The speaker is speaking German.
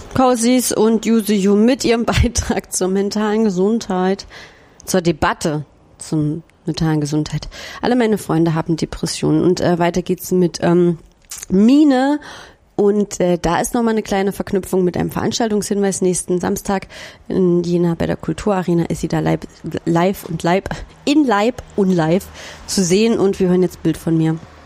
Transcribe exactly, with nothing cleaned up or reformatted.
Kausis und Yusuyu mit ihrem Beitrag zur mentalen Gesundheit, zur Debatte zum mentalen Gesundheit. Alle meine Freunde haben Depressionen und äh, weiter geht's mit ähm, Mine und äh, da ist nochmal eine kleine Verknüpfung mit einem Veranstaltungshinweis. Nächsten Samstag in Jena bei der Kulturarena ist sie da live, live und live, in Leib und live zu sehen und wir hören jetzt Bild von mir.